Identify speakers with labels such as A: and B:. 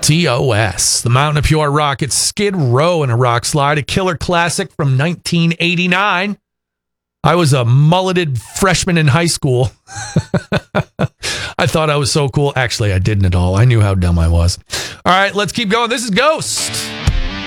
A: TOS, the Mountain of Pure Rockets, Skid Row in a Rock Slide, a killer classic from 1989. I was a mulleted freshman in high school. I thought I was so cool. Actually, I didn't at all. I knew how dumb I was. All right, let's keep going. This is Ghost.